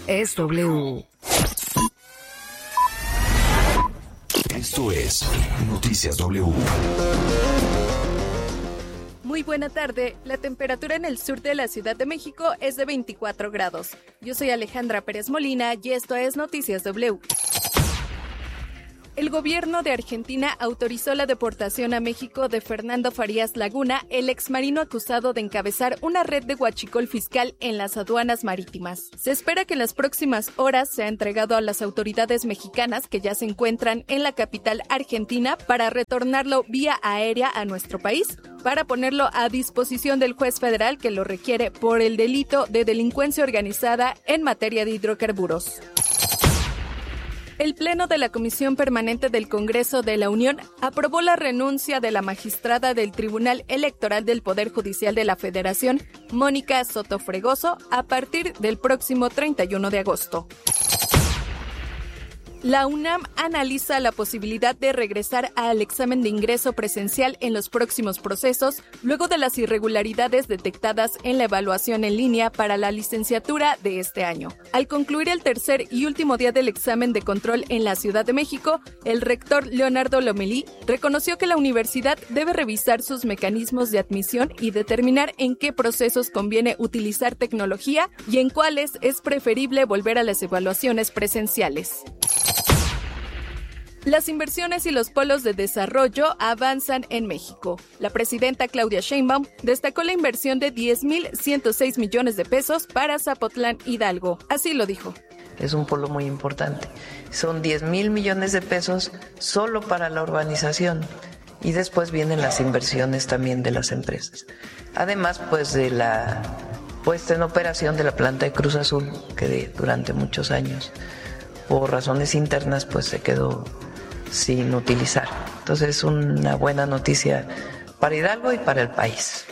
es W. Esto es Noticias W. Muy buena tarde. La temperatura en el sur de la Ciudad de México es de 24 grados. Yo soy Alejandra Pérez Molina y esto es Noticias W. El gobierno de Argentina autorizó la deportación a México de Fernando Farías Laguna, el exmarino acusado de encabezar una red de huachicol fiscal en las aduanas marítimas. Se espera que en las próximas horas sea entregado a las autoridades mexicanas que ya se encuentran en la capital argentina para retornarlo vía aérea a nuestro país, para ponerlo a disposición del juez federal que lo requiere por el delito de delincuencia organizada en materia de hidrocarburos. El Pleno de la Comisión Permanente del Congreso de la Unión aprobó la renuncia de la magistrada del Tribunal Electoral del Poder Judicial de la Federación, Mónica Soto Fregoso, a partir del próximo 31 de agosto. La UNAM analiza la posibilidad de regresar al examen de ingreso presencial en los próximos procesos, luego de las irregularidades detectadas en la evaluación en línea para la licenciatura de este año. Al concluir el tercer y último día del examen de control en la Ciudad de México, el rector Leonardo Lomelí reconoció que la universidad debe revisar sus mecanismos de admisión y determinar en qué procesos conviene utilizar tecnología y en cuáles es preferible volver a las evaluaciones presenciales. Las inversiones y los polos de desarrollo avanzan en México. La presidenta Claudia Sheinbaum destacó la inversión de 10,106 millones de pesos para Zapotlán, Hidalgo. Así lo dijo. Es un polo muy importante. Son 10,000 millones de pesos solo para la urbanización. Y después vienen las inversiones también de las empresas. Además, pues de la puesta en operación de la planta de Cruz Azul, que durante muchos años, por razones internas, pues se quedó sin utilizar. Entonces es una buena noticia para Hidalgo y para el país.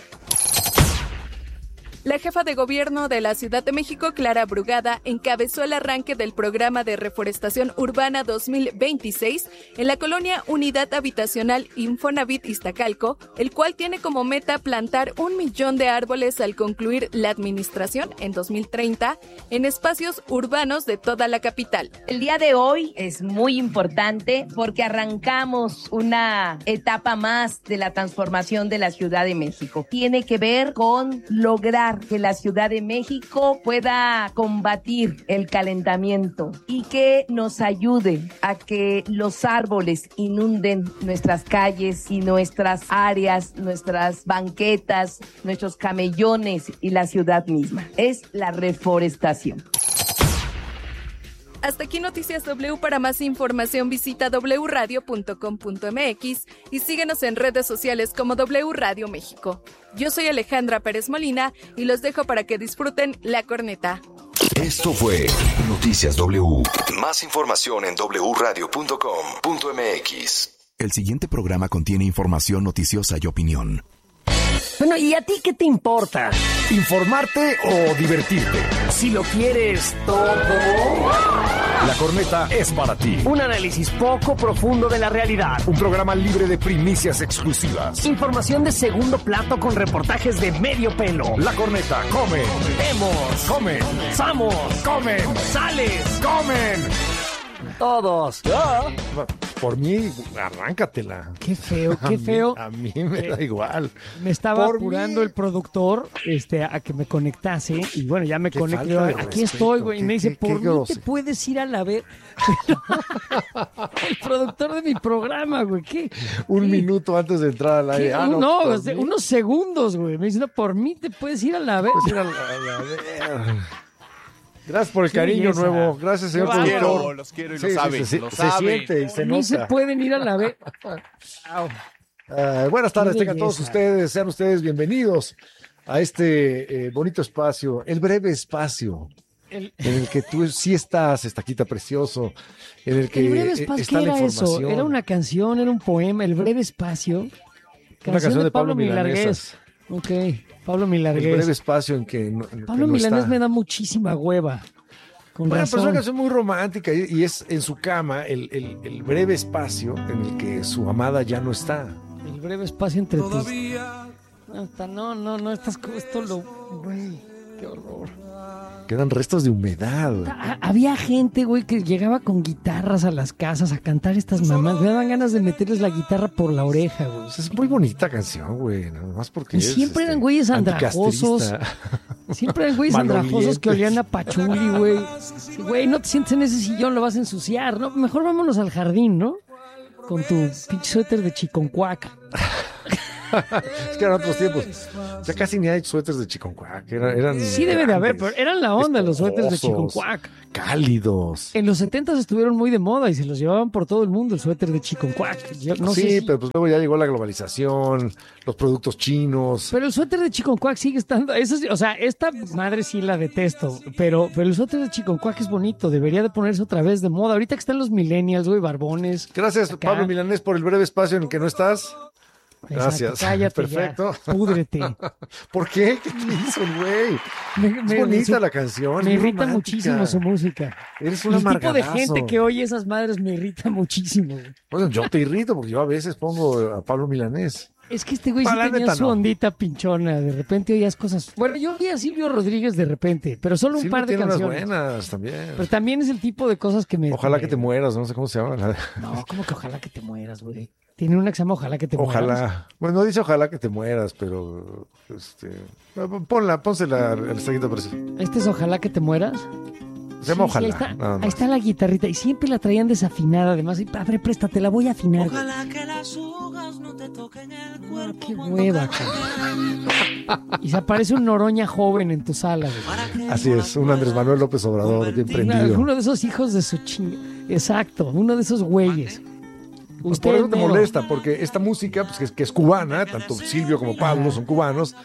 La jefa de gobierno de la Ciudad de México, Clara Brugada, encabezó el arranque del programa de reforestación urbana 2026 en la colonia Unidad Habitacional Infonavit Iztacalco, el cual tiene como meta plantar 1 millón de árboles al concluir la administración en 2030 en espacios urbanos de toda la capital. El día de hoy es muy importante porque arrancamos una etapa más de la transformación de la Ciudad de México. Tiene que ver con lograr que la Ciudad de México pueda combatir el calentamiento y que nos ayude a que los árboles inunden nuestras calles y nuestras áreas, nuestras banquetas, nuestros camellones y la ciudad misma. Es la reforestación. Hasta aquí Noticias W. Para más información visita wradio.com.mx y síguenos en redes sociales como W Radio México. Yo soy Alejandra Pérez Molina y los dejo para que disfruten La Corneta. Esto fue Noticias W. Más información en wradio.com.mx. El siguiente programa contiene información noticiosa y opinión. Bueno, ¿y a ti qué te importa? ¿Informarte o divertirte? Si lo quieres todo, La Corneta es para ti. Un análisis poco profundo de la realidad. Un programa libre de primicias exclusivas. Información de segundo plato con reportajes de medio pelo. La Corneta, come, vemos, comen, samos, comen, sales, comen. Todos. Por mí, arráncatela. Qué feo, qué feo. A mí me da igual. Me estaba Por apurando mí. el productor a que me conectase. Y bueno, ya me Qué conecté. falta de Aquí respeto, estoy, güey. Y me dice, qué por mí grosero. te puedes ir a la vez. El productor de mi programa, güey. ¿Qué? Un minuto antes de entrar al aire. Unos segundos, güey. Me dice, no, por mí te puedes ir a la vez. Gracias por el Qué cariño belleza. nuevo. Gracias, señor Qué bárbaro. productor. Los quiero y Sí, lo saben. se lo saben. siente y se Por mí se nota. pueden ir a la vez. Buenas tardes, Qué tengan todos belleza. ustedes. Sean ustedes bienvenidos a este bonito espacio, el breve espacio en el que tú sí estás, Estaquita precioso, en el que El breve espacio, está ¿qué la era eso? información. Era una canción, era un poema, El breve espacio. Una canción de Pablo Milanés. Ok, Pablo El Milanés. breve espacio en que no, Pablo que no Milanés está. me da muchísima hueva. Con Bueno, pero es una razón. canción muy romántica y es en su cama el breve espacio en el que su amada ya no está. El breve espacio entre tus... No, esto lo... Güey, qué horror. Quedan restos de humedad. Había gente, güey, que llegaba con guitarras a las casas a cantar estas mamás. Me daban ganas de meterles la guitarra por la oreja, güey. Pues es muy bonita canción, güey. Nada más porque Y siempre eran güeyes andrajosos. Siempre eran güeyes andrajosos que olían a pachuli, güey. Güey, no te sientes en ese sillón, lo vas a ensuciar, ¿no? Mejor vámonos al jardín, ¿no? Con tu pinche suéter de chiconcuac. Es que eran otros tiempos. Ya casi ni hay suéteres de chiconcuac. Eran Sí debe de haber, pero eran la onda los suéteres de esponjosos, chiconcuac. cálidos. En los 70s estuvieron muy de moda y se los llevaban por todo el mundo el suéter de chiconcuac. Yo no sé Sí, si- pero pues luego ya llegó la globalización, los productos chinos. Pero el suéter de chiconcuac sigue estando... Eso sí, o sea, esta madre sí la detesto, pero el suéter de chiconcuac es bonito. Debería de ponerse otra vez de moda. Ahorita que están los millennials, güey, barbones. Gracias, Acá. Pablo Milanés, por el breve espacio en el que no estás. Gracias. Exacto, cállate Perfecto. ya, púdrete. ¿Por qué? ¿Qué te hizo, güey? Es bonita la canción. Me es irrita romántica. muchísimo su música. Eres un El tipo de amargadazo. gente que oye esas madres me irrita muchísimo, güey. Bueno, yo te irrito porque yo a veces pongo a Pablo Milanés. Es que este güey sí La tenía neta, su no. ondita pinchona. De repente oías cosas... Bueno, yo oí a Silvio Rodríguez de repente, pero solo un Silvio par de tiene unas canciones. buenas también. Pero también es el tipo de cosas que me... Ojalá que te mueras, no sé cómo se llama. No, ¿cómo que ojalá que te mueras, güey? Tiene una que se llama Ojalá que te mueras. Ojalá. Bueno, no dice ojalá que te mueras, pero pónsela al estrellito precioso. ¿Este es Ojalá que te mueras? Se llama Sí, ojalá. ahí está, nada más. ahí está la guitarrita. Y siempre la traían desafinada, además. Y padre, préstate, la voy a afinar. güey. Ah, qué hueva, cabrón. Y se aparece un Noroña joven en tu sala, güey. Así es, un Andrés Manuel López Obrador, bien prendido. Uno de esos hijos de su chinga. Exacto, uno de esos güeyes. Pues por eso te mero. molesta, porque esta música, pues que es cubana, tanto Silvio como Pablo son cubanos,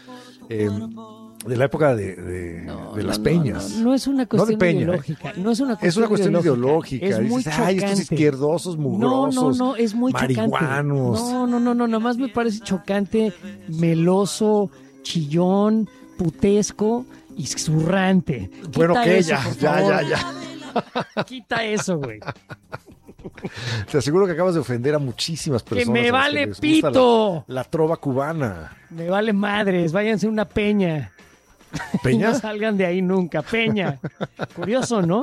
de la época de las peñas. No es una cuestión Peña, ideológica. No es una cuestión, Es una cuestión ideológica. Es muy Dices, ay, estos chocante. izquierdosos, mugrosos, No, es muy marihuanos. chocante. No, nada más me parece chocante, meloso, chillón, putesco y zurrante. Bueno, Quita que eso, ya, por ya, favor. ya. Quita eso, güey. Te aseguro que acabas de ofender a muchísimas Que personas. me a las vale les gusta pito. La trova cubana. Me vale madres, váyanse a una peña. Y ¿Peña? no salgan de ahí nunca, peña. Curioso, ¿no?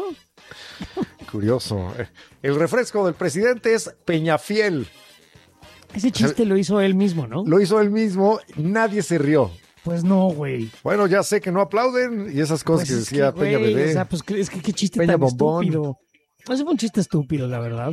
Curioso. El refresco del presidente es Peñafiel. Ese chiste lo hizo él mismo, ¿no? Lo hizo él mismo, nadie se rió. Pues no, güey. Bueno, ya sé que no aplauden y esas cosas Pues que es decía güey, Peña Bebé. O sea, pues es que qué chiste Peña tan Bombón. estúpido. Ese fue un chiste estúpido, la verdad.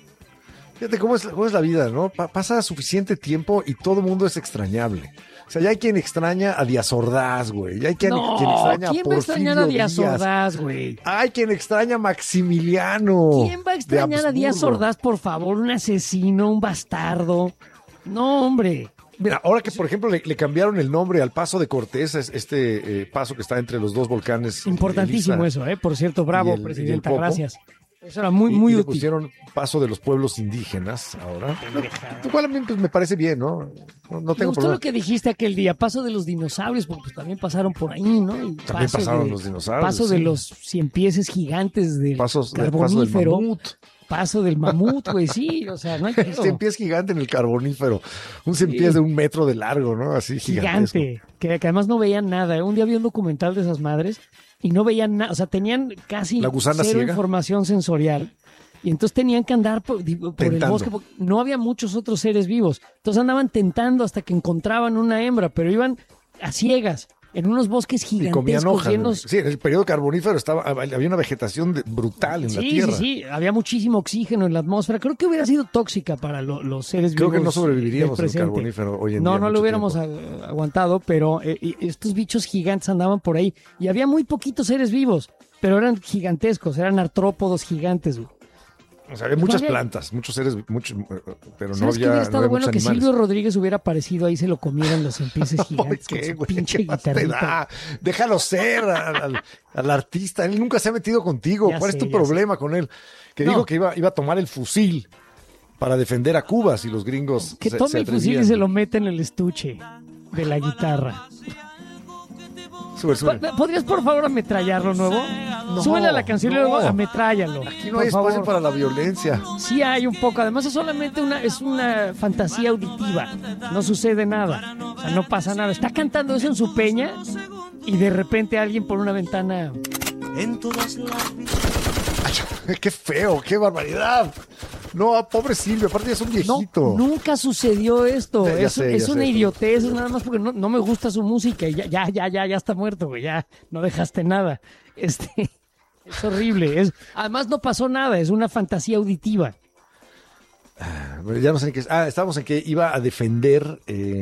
Fíjate cómo es la vida, ¿no? Pasa suficiente tiempo y todo el mundo es extrañable. O sea, ya hay quien extraña a Díaz Ordaz, güey. Ya hay quien extraña a ¿quién va a extrañar a Porfirio Díaz Díaz. Ordaz, güey? Hay quien extraña a Maximiliano. ¿Quién va a extrañar de a Díaz Habsburgo. Ordaz, por favor? Un asesino, un bastardo. No, hombre. Mira, ahora que por ejemplo le cambiaron el nombre al Paso de Cortés, este paso que está entre los dos volcanes. Importantísimo Elisa, eso, ¿eh? Por cierto, bravo, y el presidenta, Popo. gracias. Eso era muy, y muy le útil. pusieron Paso de los Pueblos Indígenas ahora. Igual a mí pues, me parece bien, ¿no? No Me tengo gustó problema. lo que dijiste aquel día, paso de los dinosaurios, porque pues también pasaron por ahí, ¿no? Y También paso pasaron de- los dinosaurios, Paso de sí. los ciempieses gigantes del Paso del carbonífero. mamut. Paso del mamut, güey, sí, o sea, no hay pedo. Cien pies gigante en el carbonífero. Un cien pies de 1 metro de largo, ¿no? Así gigantesco. Gigante, que además no veían nada. Un día vi un documental de esas madres y no veían nada, o sea, tenían casi La gusana cero ciega. información sensorial. Y entonces tenían que andar por el Tentando. bosque, porque no había muchos otros seres vivos. Entonces andaban tentando hasta que encontraban una hembra, pero iban a ciegas, en unos bosques Y comían gigantescos hojas. llenos. Sí, en el periodo carbonífero había una vegetación brutal en la Sí, tierra. sí, sí, había muchísimo oxígeno en la atmósfera. Creo que hubiera sido tóxica para los seres Creo vivos. que no sobreviviríamos del en el presente. carbonífero hoy en No, día. no lo mucho hubiéramos tiempo. aguantado, pero y estos bichos gigantes andaban por ahí. Y había muy poquitos seres vivos, pero eran gigantescos, eran artrópodos gigantes, güey. O sea, había muchas había- plantas, muchos seres, pero no ¿Sabes qué hubiera había, no estado había bueno? muchos Que animales. Silvio Rodríguez hubiera aparecido ahí, se lo comieran los empieces Ay, gigantes con ¿qué, su güey? pinche ¿Qué más te guitarrita. da? Déjalo ser al artista. Él nunca se ha metido contigo. Ya ¿Cuál sé, es tu ya problema con él? Que No. dijo que iba a tomar el fusil para defender a Cuba si los gringos Que se tome el fusil atrevían. y se lo mete en el estuche de la guitarra. Sube. ¿Podrías por favor ametrallarlo nuevo? No, Súbele a la canción y luego no. ametrállalo. Aquí no por hay espacio favor. para la violencia. Sí hay un poco, además es solamente una fantasía auditiva, no sucede nada, o sea, no pasa nada. Está cantando eso en su peña y de repente alguien por una ventana en todas las vidas. ¡Qué feo! ¡Qué barbaridad! No, pobre Silvio, aparte ya es un viejito. No, nunca sucedió esto. Ya Es sé, una sé. idiotez, nada más porque no me gusta su música y ya está muerto, güey. Ya no dejaste nada. Es horrible. Además no pasó nada, es una fantasía auditiva. Ya no sé en qué. Estábamos en que iba a defender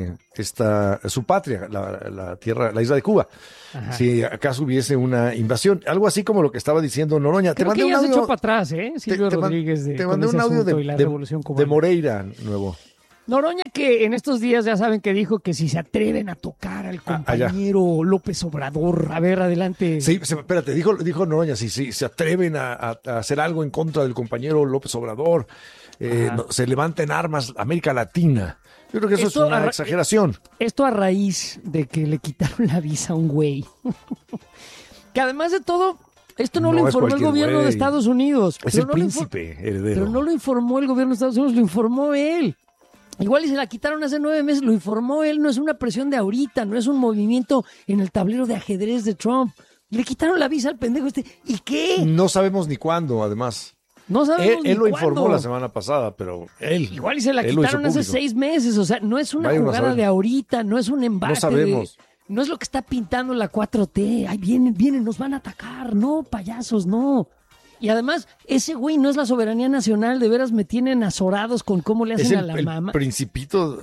su patria, la tierra, la isla de Cuba. Ajá. Si acaso hubiese una invasión, algo así como lo que estaba diciendo Noroña. Creo que ya se echó para atrás, Silvio Rodríguez. Te mandé un audio de Moreira nuevo. Noroña, que en estos días ya saben que dijo que si se atreven a tocar al compañero López Obrador. A ver, adelante. Sí, espérate, dijo Noroña, si se atreven a hacer algo en contra del compañero López Obrador, se levanten armas América Latina. Yo creo que eso es una exageración. Esto a raíz de que le quitaron la visa a un güey. Que además de todo, esto no lo informó el gobierno de Estados Unidos. Es el príncipe heredero. Pero no lo informó el gobierno de Estados Unidos, lo informó él. Igual y se la quitaron hace 9 meses, lo informó él, no es una presión de ahorita, no es un movimiento en el tablero de ajedrez de Trump. Le quitaron la visa al pendejo ¿Y qué? No sabemos ni cuándo, además. No sabemos él lo informó la semana pasada, pero él... Igual y se la quitaron hace 6 meses, o sea, no es una jugada de ahorita, no es un embate. No sabemos. No es lo que está pintando la 4T. Ay, vienen, nos van a atacar. No, payasos, no. Y además, ese güey no es la soberanía nacional, de veras me tienen azorados con cómo le hacen a la mamá. Es el principito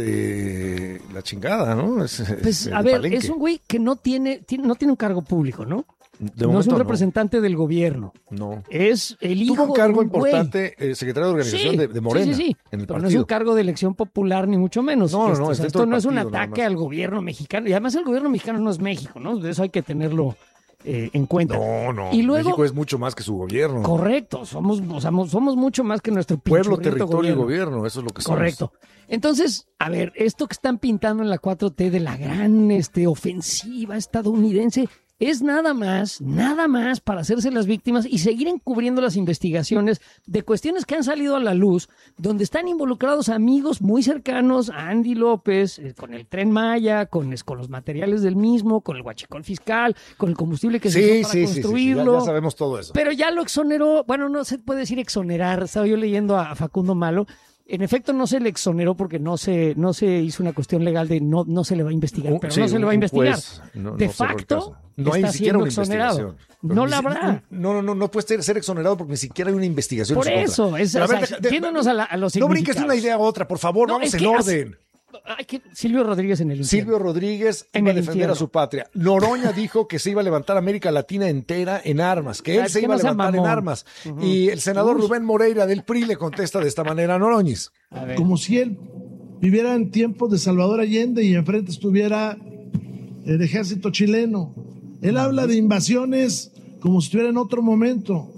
de la chingada, ¿no? Pues, a ver, es un güey que no tiene un cargo público, ¿no? No es un representante del gobierno. No. Es el hijo. Tuvo un cargo importante, secretario de organización de Morena. Sí. Pero no es un cargo de elección popular, ni mucho menos. No. Esto no es un ataque al gobierno mexicano. Y además el gobierno mexicano no es México, ¿no? De eso hay que tenerlo en cuenta. No. Y luego, México es mucho más que su gobierno. Correcto. Somos mucho más que nuestro pueblo, territorio y gobierno. Eso es lo que somos. Correcto. Entonces, a ver, esto que están pintando en la 4T de la gran ofensiva estadounidense es nada más para hacerse las víctimas y seguir encubriendo las investigaciones de cuestiones que han salido a la luz, donde están involucrados amigos muy cercanos a Andy López, con el Tren Maya, con los materiales del mismo, con el huachicol fiscal, con el combustible que se usó para construirlo. Sí, ya sabemos todo eso. Pero ya lo exoneró, bueno, no se puede decir exonerar, estaba yo leyendo a Facundo Malo. En efecto, no se le exoneró porque no se hizo una cuestión legal de no se le va a investigar, pero no se le va a investigar. De facto, no hay está ni siquiera siendo una exonerado. investigación. No la habrá. No puede ser exonerado porque ni siquiera hay una investigación. Por eso, yéndonos a los significados. No brinques de una idea a otra, por favor, vamos en orden. Silvio Rodríguez en el infierno. Silvio Rodríguez iba a defender a su patria. Noroña dijo que se iba a levantar América Latina entera en armas, que él se iba a levantar en armas. Y el senador Rubén Moreira del PRI le contesta de esta manera a Noroñez. Como si él viviera en tiempos de Salvador Allende y enfrente estuviera el ejército chileno. Él habla de invasiones como si estuviera en otro momento.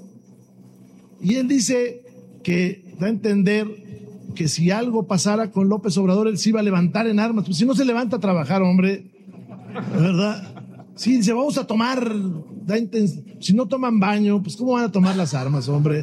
Y él dice que da a entender que si algo pasara con López Obrador, él se iba a levantar en armas. Pues si no se levanta a trabajar, hombre, ¿verdad? Sí, dice, vamos a tomar, si no toman baño, pues ¿cómo van a tomar las armas, hombre?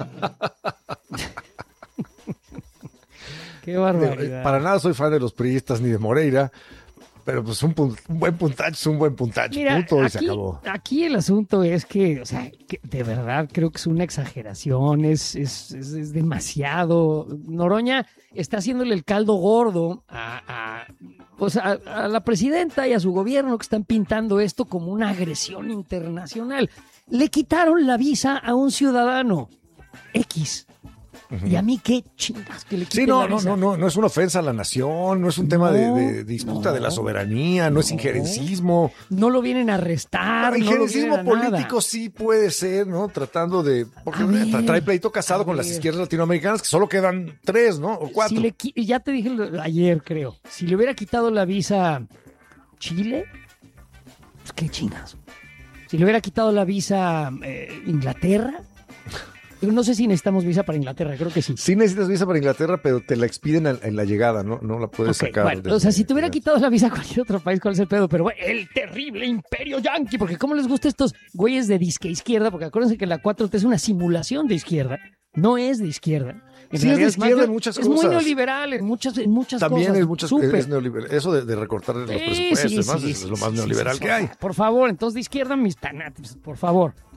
Qué barbaridad. Para nada soy fan de los priistas ni de Moreira, pero pues un buen puntacho es un buen puntacho. Mira, punto y se acabó. Aquí el asunto es que, o sea, que de verdad creo que es una exageración, es demasiado. Noroña está haciéndole el caldo gordo a la presidenta y a su gobierno que están pintando esto como una agresión internacional. Le quitaron la visa a un ciudadano X. Y a mí qué chingas que le quiten la visa. No es una ofensa a la nación, no es un tema de disputa de la soberanía, no es injerencismo. No lo vienen a arrestar. Injerencismo político sí puede ser, ¿no? Tratando de... Porque trae pleito casado con las izquierdas latinoamericanas, que solo quedan 3, ¿no? O 4. Ya te dije ayer, creo. Si le hubiera quitado la visa Chile, pues qué chingas. Si le hubiera quitado la visa Inglaterra... No sé si necesitamos visa para Inglaterra, creo que sí. Sí necesitas visa para Inglaterra, pero te la expiden en la llegada, ¿no? No la puedes sacar. Bueno, o sea, si te hubiera quitado la visa a cualquier otro país, ¿cuál es el pedo? Pero bueno, el terrible imperio yanqui, porque ¿cómo les gusta estos güeyes de disque izquierda? Porque acuérdense que la 4T es una simulación de izquierda, no es de izquierda. Sí, es de izquierda en muchas cosas. Es muy neoliberal en muchas También cosas. También es neoliberal. Eso de recortar los presupuestos, es lo más neoliberal que hay. Por favor, entonces de izquierda mis tanates, por favor.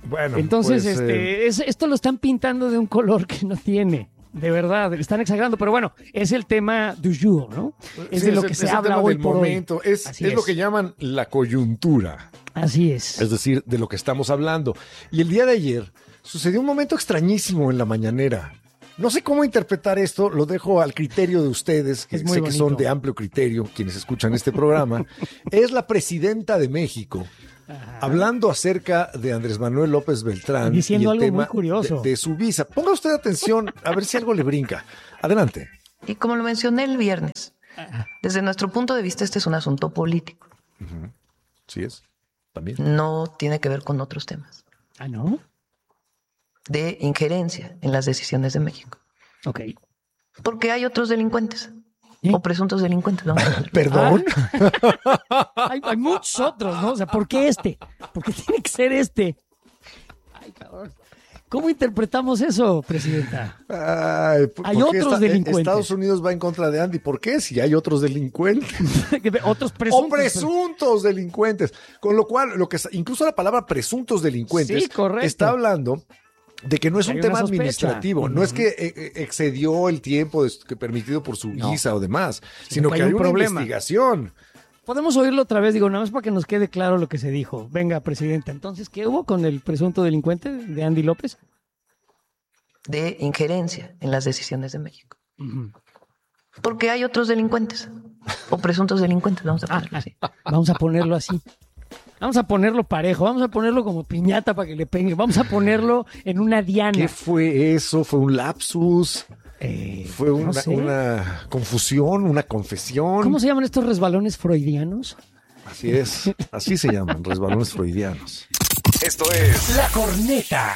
Bueno, entonces, pues, esto lo están pintando de un color que no tiene. De verdad, están exagerando, pero bueno, es el tema du jour, ¿no? Es de lo que se habla hoy por hoy. Es lo que llaman la coyuntura. Así es. Es decir, de lo que estamos hablando. Y el día de ayer sucedió un momento extrañísimo en la mañanera. No sé cómo interpretar esto, lo dejo al criterio de ustedes, que sé que son de amplio criterio, quienes escuchan este programa. Es la presidenta de México, hablando acerca de Andrés Manuel López Beltrán. Diciendo y el algo tema muy curioso. de su visa. Ponga usted atención, a ver si algo le brinca. Adelante. Y como lo mencioné el viernes, desde nuestro punto de vista este es un asunto político. Sí es, también. No tiene que ver con otros temas. ¿Ah, no? De injerencia en las decisiones de México. Ok. Porque hay otros delincuentes. ¿Sí? O presuntos delincuentes. ¿No? ¿Perdón? Hay muchos otros, ¿no? O sea, ¿por qué este? ¿Por qué tiene que ser este? Ay, cabrón. ¿Cómo interpretamos eso, presidenta? Hay otros delincuentes. Estados Unidos va en contra de Andy. ¿Por qué? Si hay otros delincuentes. Otros presuntos. O presuntos delincuentes. Con lo cual, incluso la palabra presuntos delincuentes sí, correcto, está hablando de que no es un tema administrativo, no es que excedió el tiempo permitido por su visa o demás, sino que hay una investigación. Podemos oírlo otra vez, digo, nada más para que nos quede claro lo que se dijo. Venga, presidenta, entonces, ¿qué hubo con el presunto delincuente de Andy López? De injerencia en las decisiones de México. Porque hay otros delincuentes, o presuntos delincuentes, vamos a ponerlo así. Vamos a ponerlo así. Vamos a ponerlo parejo, vamos a ponerlo como piñata para que le pegue, vamos a ponerlo en una diana. ¿Qué fue eso? ¿Fue un lapsus? ¿Fue una confusión, una confesión? ¿Cómo se llaman estos resbalones freudianos? Así es, así se llaman, resbalones freudianos. Esto es La Corneta.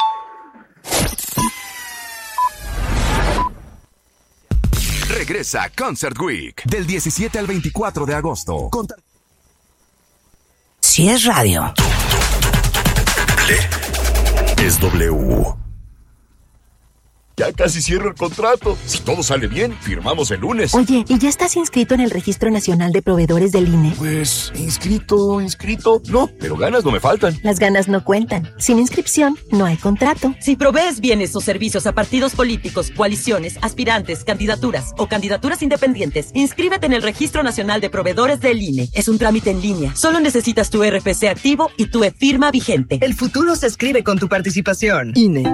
Regresa Concert Week del 17 al 24 de agosto. Si es radio, es W. Ya casi cierro el contrato. Si todo sale bien, firmamos el lunes. Oye, ¿y ya estás inscrito en el Registro Nacional de Proveedores del INE? Pues, inscrito. No, pero ganas no me faltan. Las ganas no cuentan. Sin inscripción, no hay contrato. Si provees bienes o servicios a partidos políticos, coaliciones, aspirantes, candidaturas o candidaturas independientes, inscríbete en el Registro Nacional de Proveedores del INE. Es un trámite en línea. Solo necesitas tu RFC activo y tu e-firma vigente. El futuro se escribe con tu participación. INE.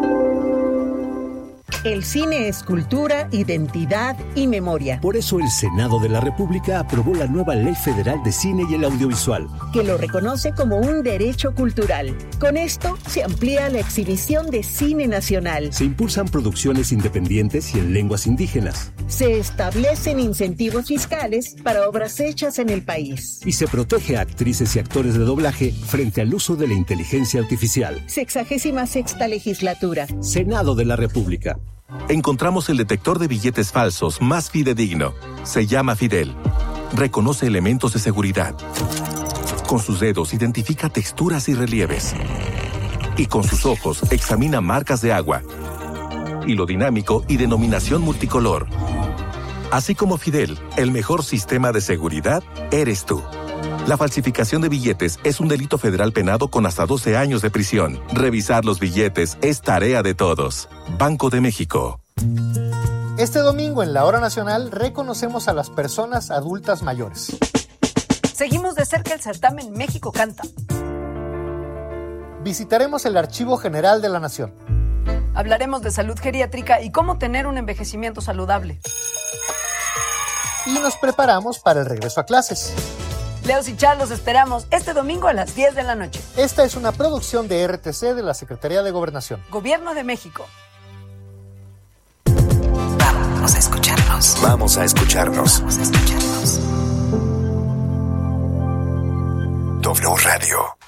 El cine es cultura, identidad y memoria. Por eso el Senado de la República aprobó la nueva Ley Federal de Cine y el Audiovisual, que lo reconoce como un derecho cultural. Con esto se amplía la exhibición de cine nacional. Se impulsan producciones independientes y en lenguas indígenas. Se establecen incentivos fiscales para obras hechas en el país. Y se protege a actrices y actores de doblaje frente al uso de la inteligencia artificial. 66ª legislatura. Senado de la República. Encontramos el detector de billetes falsos más fidedigno. Se llama Fidel. Reconoce elementos de seguridad. Con sus dedos identifica texturas y relieves. Y con sus ojos examina marcas de agua. Hilo dinámico y denominación multicolor. Así como Fidel, el mejor sistema de seguridad eres tú. La falsificación de billetes es un delito federal penado con hasta 12 años de prisión. Revisar los billetes es tarea de todos. Banco de México. Este domingo en la Hora Nacional reconocemos a las personas adultas mayores. Seguimos de cerca el certamen México Canta. Visitaremos el Archivo General de la Nación. Hablaremos de salud geriátrica y cómo tener un envejecimiento saludable. Y nos preparamos para el regreso a clases. Leos y Char los esperamos este domingo a las 10 de la noche. Esta es una producción de RTC de la Secretaría de Gobernación. Gobierno de México. Vamos a escucharnos. Vamos a escucharnos. Vamos a escucharnos. W Radio.